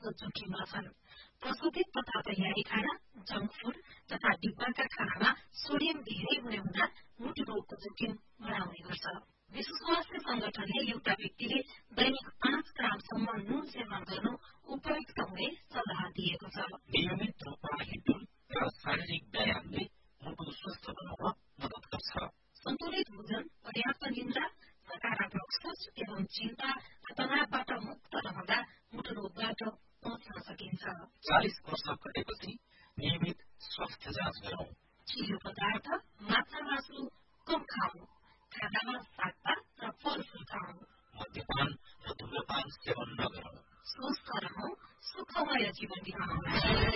रोगको जोखिममा छन्। प्रशोधित तथा तयारी खाना, जंक फूड तथा डिब्बाका खानामा सोडियम धेरै हुने हुँदा मुटु रोगको जोखिम बढाउने गर्छ। विश्व स्वास्थ्य संगठनले एउटा व्यक्तिले दैनिक 5 ग्रामसम्म नुन सेवन गर्नु उपयुक्त हुने सल्लाह दिएको छ। नियमित रूपमा हिँड्डुल र शारीरिक व्यायामले मुटु स्वस्थ बनाउन मद्दत गर्छ। सन्तुलित भोजन, पर्याप्त निद्रा, सकारात्मक सोच एवं चिन्ता र तनावबाट मुक्त रहँदा मुटु रोगबाट बच्न सकिन्छ। 40 वर्ष कटेपछि नियमित स्वास्थ्य जाँच गरौं। चियो पदार्थ, माछा मासु कम खाऊ। खाजामा सागपात र फलफूल खाऊ। मद्यपान र धूम्रपान सेवन नगरौं। स्वस्थ रहौं, सुखमय जीवन बिताउँ।